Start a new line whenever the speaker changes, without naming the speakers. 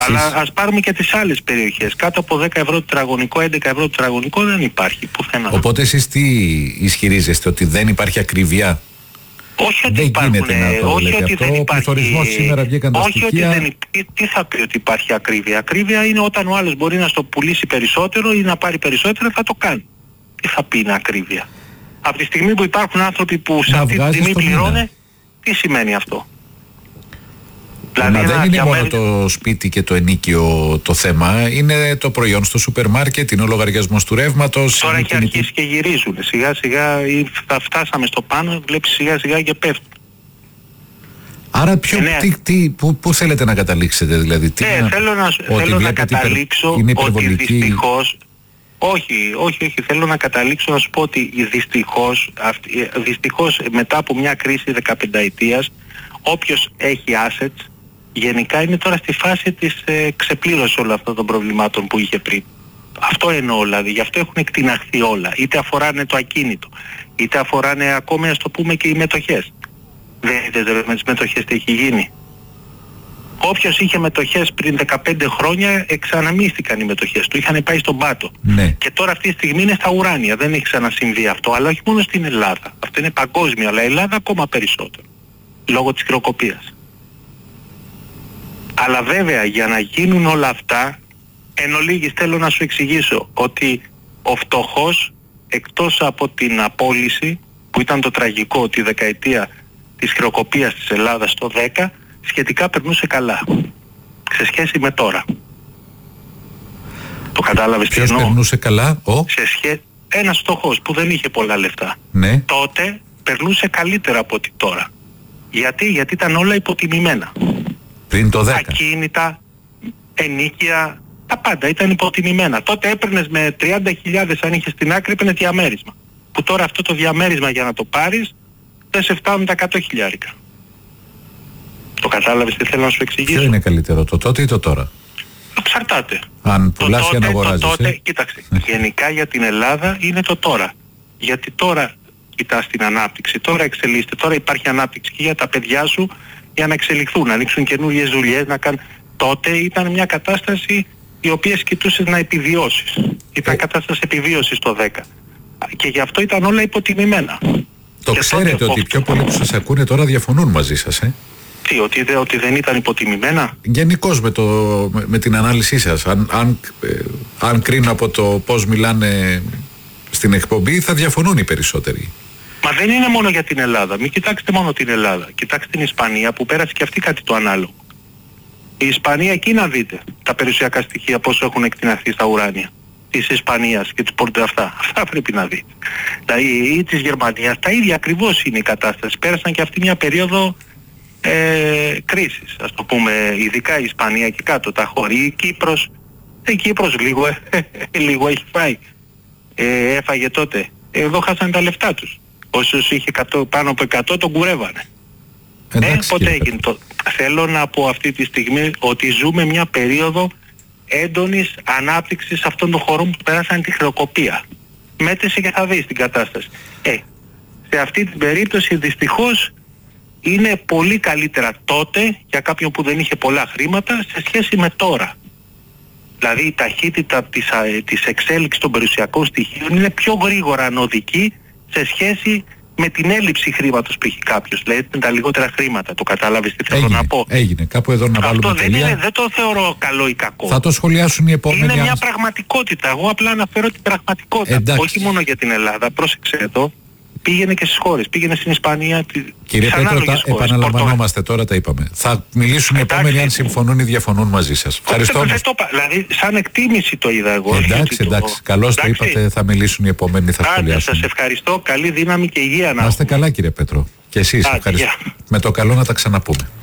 Αλλά ας πάρουμε και τις άλλες περιοχές. Κάτω από 10 ευρώ το τετραγωνικό, 11 ευρώ το τετραγωνικό δεν υπάρχει πουθενά.
Οπότε εσείς τι ισχυρίζεστε, ότι δεν υπάρχει ακρίβεια?
Όχι ότι
δεν
υπάρχουν,
γίνεται να το
όχι
λέτε
ότι
αυτό.
δεν
Ο
υπάρχει.
πληθωρισμός σήμερα βγήκαν τα
όχι
στοιχεία.
ότι δεν τι θα πει ότι υπάρχει ακρίβεια? Ακρίβεια είναι όταν ο άλλος μπορεί να στο πουλήσει περισσότερο ή να πάρει περισσότερο, θα το κάνει. Τι θα πει είναι ακρίβεια? Από τη στιγμή που υπάρχουν άνθρωποι που σε αυτή τη τιμή πληρώνουν, τι σημαίνει αυτό?
Δηλαδή δεν είναι μόνο το σπίτι και το ενοίκιο το θέμα, είναι το προϊόν στο σούπερ μάρκετ, είναι ο λογαριασμός του ρεύματος.
Τώρα έχει αρχίσει και γυρίζουν. Σιγά σιγά θα φτάσαμε στο πάνω, βλέπεις σιγά σιγά και πέφτουν.
Άρα πού θέλετε να καταλήξετε δηλαδή?
Θέλω να καταλήξω ότι δυστυχώς... Όχι, θέλω να καταλήξω να σου πω ότι δυστυχώς μετά από μια κρίση 15 ετίας, όποιος έχει assets γενικά είναι τώρα στη φάση της ξεπλήρωσης όλων αυτών των προβλημάτων που είχε πριν. Αυτό εννοώ δηλαδή, γι' αυτό έχουν εκτιναχθεί όλα. Είτε αφοράνε το ακίνητο, είτε αφοράνε ακόμη, ας το πούμε, και οι μετοχές. Δεν είδες με τις μετοχές τι έχει γίνει? Όποιος είχε μετοχές πριν 15 χρόνια εξαναμίστηκαν οι μετοχές του, είχαν πάει στον πάτο.
Ναι.
Και τώρα αυτή τη στιγμή είναι στα ουράνια, δεν έχει ξανασυμβεί αυτό, αλλά όχι μόνο στην Ελλάδα. Αυτό είναι παγκόσμιο, αλλά η Ελλάδα ακόμα περισσότερο, λόγω της χρεοκοπίας. Αλλά βέβαια για να γίνουν όλα αυτά, εν ολίγης θέλω να σου εξηγήσω ότι ο φτωχός, εκτός από την απόλυση που ήταν το τραγικό τη δεκαετία της χρεοκοπίας της Ελλάδας το 10, σχετικά περνούσε καλά σε σχέση με τώρα. Το κατάλαβες τι εννοώ?
Ποιος περνούσε καλά?
Ένας φτωχός που δεν είχε πολλά λεφτά.
Ναι.
Τότε περνούσε καλύτερα από ότι τώρα. Γιατί ήταν όλα υποτιμημένα.
Πριν το 10.
Ακίνητα, ενίκια, τα πάντα ήταν υποτιμημένα. Τότε έπαιρνες με 30.000, αν είχες στην άκρη, έπαιρνες διαμέρισμα. Που τώρα αυτό το διαμέρισμα για να το πάρεις δεν σε φτάνουν τα 100.000. Το κατάλαβες τι θέλω να σου εξηγήσω?
Ποιο είναι καλύτερο, το τότε ή το τώρα?
Εξαρτάται.
Αν πουλάς ή αν αγοράζεις.
Κοίταξε, γενικά για την Ελλάδα είναι το τώρα. Γιατί τώρα κοιτάς την ανάπτυξη, τώρα εξελίσσεται, τώρα υπάρχει ανάπτυξη και για τα παιδιά σου για να εξελιχθούν, να ανοίξουν καινούριες δουλειές, να κάνουν. Τότε ήταν μια κατάσταση η οποία κοιτούσες να επιβιώσεις. Ήταν κατάσταση επιβίωσης το 10. Και γι' αυτό ήταν όλα υποτιμημένα.
Το ξέρετε ότι πιο πολλοί που σας ακούνε τώρα διαφωνούν μαζί σας,
ότι δεν ήταν υποτιμημένα.
Γενικώς με την ανάλυση σας, αν κρίνω από το πώς μιλάνε στην εκπομπή, θα διαφωνούν οι περισσότεροι.
Μα δεν είναι μόνο για την Ελλάδα. Μην κοιτάξετε μόνο την Ελλάδα. Κοιτάξτε την Ισπανία που πέρασε και αυτή κάτι το ανάλογο. Η Ισπανία, εκεί να δείτε τα περιουσιακά στοιχεία πόσο έχουν εκτιναχθεί στα ουράνια της Ισπανίας και της Πορτογαλίας. Αυτά πρέπει να δείτε. Δηλαδή ή της Γερμανίας, τα ίδια ακριβώς είναι η κατάσταση. Πέρασαν και αυτή μια περίοδο κρίσης, ας το πούμε, ειδικά η Ισπανία και κάτω τα χωρί, η Κύπρος. Η Κύπρος λίγο έχει φάει. Έφαγε τότε. Εδώ χάσανε τα λεφτά τους. Όσους είχε πάνω από 100 τον κουρεύανε. Ποτέ έγινε το. Θέλω να πω αυτή τη στιγμή ότι ζούμε μια περίοδο έντονης ανάπτυξης αυτών των χωρών που πέρασαν τη χρεοκοπία. Μέτρησε και θα δεις την κατάσταση. Σε αυτή την περίπτωση δυστυχώς είναι πολύ καλύτερα τότε για κάποιον που δεν είχε πολλά χρήματα σε σχέση με τώρα. Δηλαδή η ταχύτητα της εξέλιξης των περιουσιακών στοιχείων είναι πιο γρήγορα ανωδική σε σχέση με την έλλειψη χρήματος που έχει κάποιος. Δηλαδή με τα λιγότερα χρήματα. Το κατάλαβες τι θέλω να πω?
Έγινε. Κάπου εδώ να βάλουμε
αυτό δεν το θεωρώ καλό ή κακό.
Θα το σχολιάσουν οι επόμενοι.
Είναι μια πραγματικότητα. Εγώ απλά αναφέρω την πραγματικότητα.
Εντάξει.
Όχι μόνο για την Ελλάδα. Πρόσεξε εδώ. Πήγαινε και στις χώρες. Πήγαινε στην Ισπανία.
Κύριε Πέτρο, επαναλαμβανόμαστε τώρα, τα είπαμε. Θα μιλήσουν οι επόμενοι αν συμφωνούν ή διαφωνούν μαζί σας. Ευχαριστώ.
Δηλαδή, σαν εκτίμηση το είδα εγώ.
Εντάξει. Καλώς το είπατε, θα μιλήσουν οι επόμενοι, θα σχολιάσουν.
Σας ευχαριστώ. Καλή δύναμη και υγεία να
είστε καλά, κύριε Πέτρο. Και εσείς ευχαριστώ. Με το καλό να τα ξαναπούμε.